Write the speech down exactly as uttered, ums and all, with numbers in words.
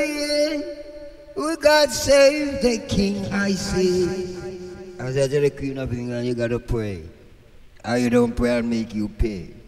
praying. Will God save the king, I say. I said to the queen of England, you gotta pray. Or you don't pray, I'll make you pay.